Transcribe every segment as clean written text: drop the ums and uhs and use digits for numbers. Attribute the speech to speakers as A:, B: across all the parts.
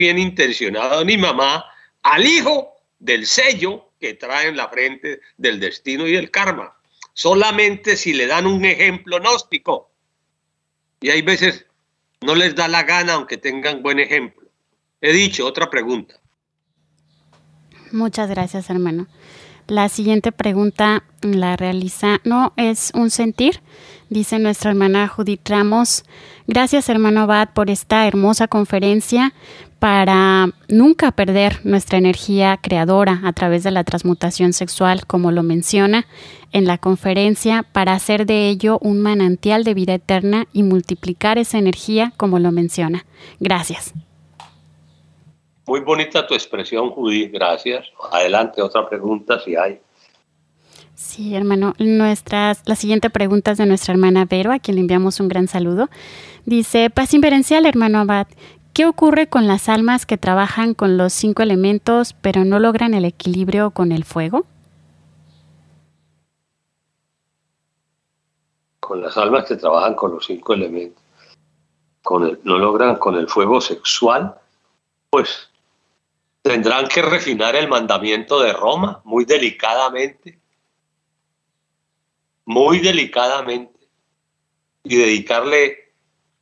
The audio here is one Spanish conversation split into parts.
A: bien intencionado ni mamá al hijo del sello que trae en la frente del destino y del karma. Solamente si le dan un ejemplo gnóstico. Y hay veces no les da la gana aunque tengan buen ejemplo. He dicho, otra pregunta.
B: Muchas gracias, hermano. La siguiente pregunta la realiza, no es un sentir, dice nuestra hermana Judith Ramos. Gracias, hermano Abad, por esta hermosa conferencia para nunca perder nuestra energía creadora a través de la transmutación sexual, como lo menciona en la conferencia, para hacer de ello un manantial de vida eterna y multiplicar esa energía, como lo menciona. Gracias.
A: Muy bonita tu expresión, Judith, gracias. Adelante, otra pregunta si hay.
B: Sí, hermano. La siguiente pregunta es de nuestra hermana Vero, a quien le enviamos un gran saludo. Dice, paz inverencial, hermano Abad, ¿qué ocurre con las almas que trabajan con los 5 elementos, pero no logran el equilibrio con el fuego?
A: Con las almas que trabajan con los 5 elementos, no logran con el fuego sexual, pues tendrán que refinar el mandamiento de Roma muy delicadamente, y dedicarle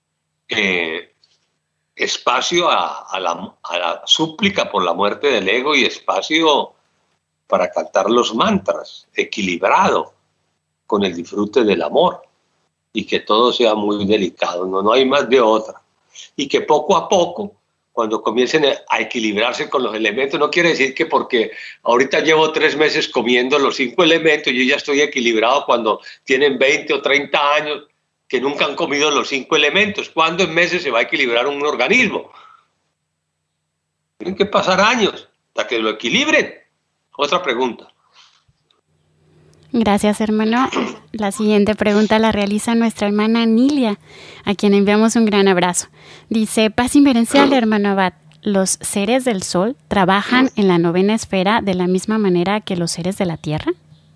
A: espacio a la súplica por la muerte del ego y espacio para cantar los mantras, equilibrado con el disfrute del amor, y que todo sea muy delicado, no hay más de otra, y que poco a poco, cuando comiencen a equilibrarse con los elementos, no quiere decir que porque ahorita llevo 3 meses comiendo los 5 elementos, yo ya estoy equilibrado cuando tienen 20 o 30 años que nunca han comido los 5 elementos. ¿Cuándo en meses se va a equilibrar un organismo? Tienen que pasar años hasta que lo equilibren. Otra pregunta.
B: Gracias, hermano. La siguiente pregunta la realiza nuestra hermana Nilia, a quien enviamos un gran abrazo. Dice, paz inverencial, hermano Abad, ¿los seres del sol trabajan en la 9ª esfera de la misma manera que los seres de la tierra?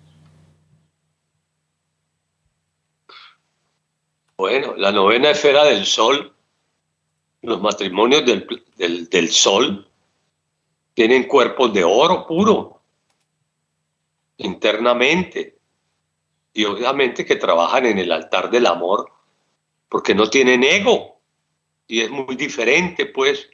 A: Bueno, la 9ª esfera del sol, los matrimonios del sol, tienen cuerpos de oro puro internamente, y obviamente que trabajan en el altar del amor porque no tienen ego, y es muy diferente pues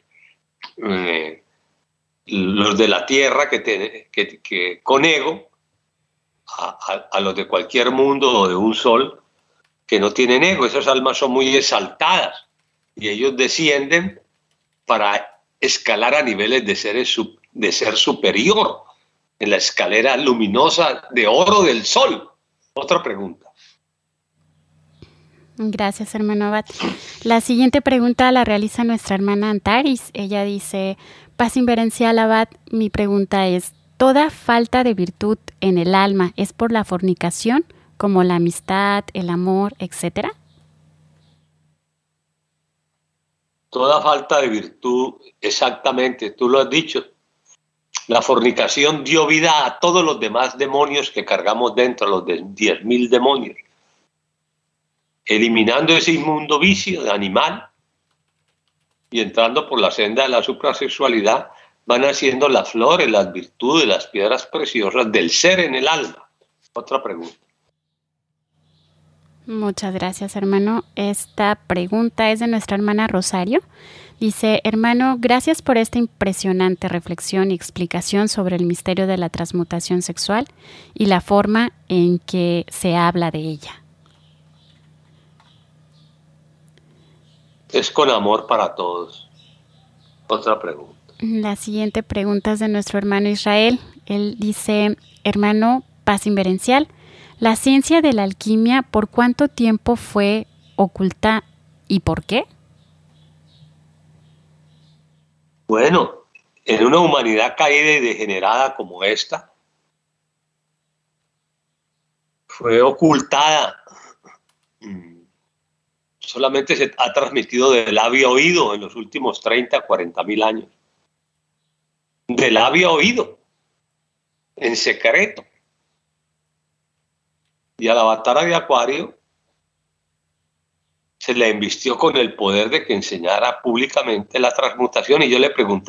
A: los de la tierra que con ego a los de cualquier mundo o de un sol que no tienen ego. Esas almas son muy exaltadas y ellos descienden para escalar a niveles de ser superior en la escalera luminosa de oro del sol. Otra pregunta.
B: Gracias, hermano Abad. La siguiente pregunta la realiza nuestra hermana Antaris. Ella dice, paz inverencial, Abad, mi pregunta es, ¿toda falta de virtud en el alma es por la fornicación, como la amistad, el amor, etcétera?
A: Toda falta de virtud, exactamente, tú lo has dicho. La fornicación dio vida a todos los demás demonios que cargamos dentro, los 10.000 demonios. Eliminando ese inmundo vicio de animal y entrando por la senda de la suprasexualidad, van haciendo las flores, las virtudes, las piedras preciosas del ser en el alma. Otra pregunta.
B: Muchas gracias, hermano. Esta pregunta es de nuestra hermana Rosario. Dice, hermano, gracias por esta impresionante reflexión y explicación sobre el misterio de la transmutación sexual y la forma en que se habla de ella.
A: Es con amor para todos. Otra pregunta.
B: La siguiente pregunta es de nuestro hermano Israel. Él dice, hermano, paz inverencial, ¿la ciencia de la alquimia por cuánto tiempo fue oculta y por qué?
A: Bueno, en una humanidad caída y degenerada como esta, fue ocultada. Solamente se ha transmitido de labio a oído en los últimos 30, 40 mil años. De labio a oído, en secreto. Y al avatar de Acuario se le invistió con el poder de que enseñara públicamente la transmutación, y yo le pregunté